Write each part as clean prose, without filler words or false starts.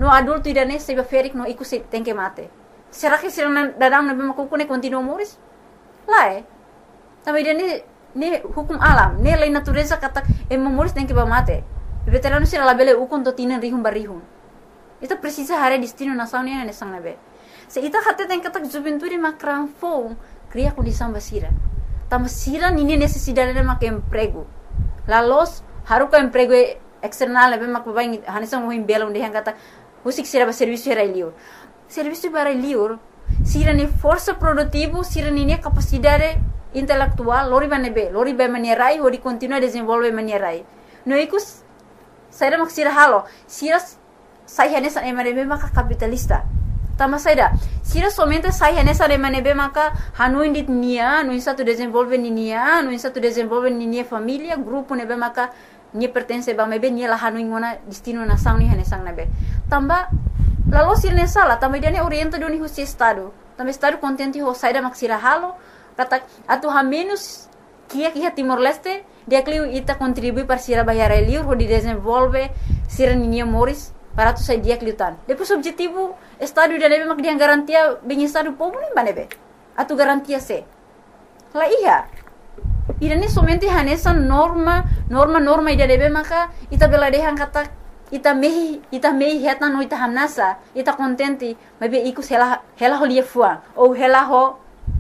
no adulto ida ne seba ferik no iku se tem que mate. Será que será dadang na bema kuku ne continua moris? Lá também ida ne hukum alam, ne lei natureza kata moris tem que ba mate. Veterano será labele ukon to tinan rihum barihum. Itu precisa hari destino nasauni ne sang nabe. Se ita kata tem kata juventude macran fo cria condição basira. Tamasira nini necessidade de mak emprego. Lalos haruka emprego external lebe mak babai hanisang mo himbela onde kata usik sira ba serviço era liur. Serviço para liur sira ni força produtivo, sira ni capacidade intelectual, lori ba nebe, lori ba manierai o di continua desenvolve manierai. No ikus saida mak sira halo, sira sai hanesa emanebe mak capitalista. Tama saida, sira somente sai hanesa emanebe maka hanu indit nia, no insa tu desenvolve nia, no insa tu desenvolve nia família, grupo nebe maka nia pertence ba mebe nia la hanu ingona destino nação ni hanesang nebe. Tamba lalu sira ne sala, tamba dia ne orienta doni husi estado. Tamba estado contente ho saida mak sira halo, kata atu ha menos kia Timor Leste, dia kliu ita contribui para sira bayar liur ho di desenvolve sira nia moris para tu sai dia kliutan. Depois objetivo estado dia nebe mak dia garantia bem estado povo nem banebe. Atu garantia se. La iya. Ida ni somente hanesa norma ida nebe maka ita bela dehan kata ita mehi heta no ita hanasa ita contente mabe ikus hela ho lia fua ou hela ho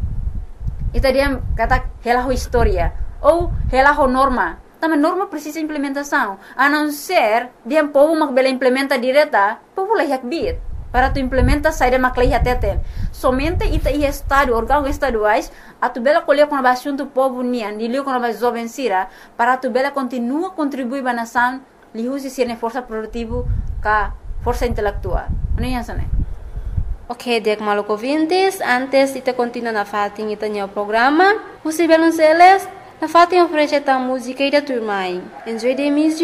ita dia kata hela ho historia ou hela ho norma. Também norma precisa implementação. A não ser dia povo mak bela implementa direta, povo layak bit. Para tu implementa saída mak layak teten. Somente ita ia estado, órgãos estaduais, a tu bela colher com o assunto povo nian, de liu com o jovem sira, para tu bela continua contribuir para a nação, liu se ser força produtiva, ka força intelectual. Não é isso, né? Ok, dek maluco ouvintes, antes ita continua na fatin ita nyo programa, usi belon seles, na fatin oferece ta música e da turma. Enjoy the music.